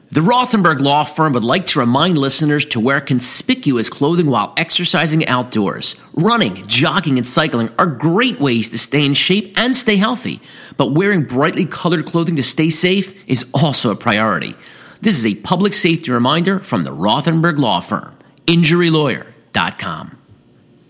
The Rothenberg Law Firm would like to remind listeners to wear conspicuous clothing while exercising outdoors. Running, jogging, and cycling are great ways to stay in shape and stay healthy, but wearing brightly colored clothing to stay safe is also a priority. This is a public safety reminder from the Rothenberg Law Firm. InjuryLawyer.com.